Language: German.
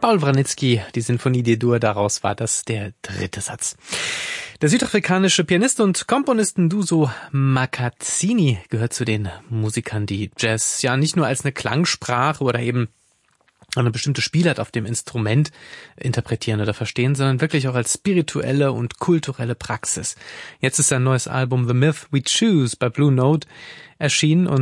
Paul Wranitzky, die Sinfonie D-Dur, daraus war das der dritte Satz. Der südafrikanische Pianist und Komponist Nduso Makatsini gehört zu den Musikern, die Jazz ja nicht nur als eine Klangsprache oder eben eine bestimmte Spielart auf dem Instrument interpretieren oder verstehen, sondern wirklich auch als spirituelle und kulturelle Praxis. Jetzt ist sein neues Album The Myth We Choose bei Blue Note erschienen und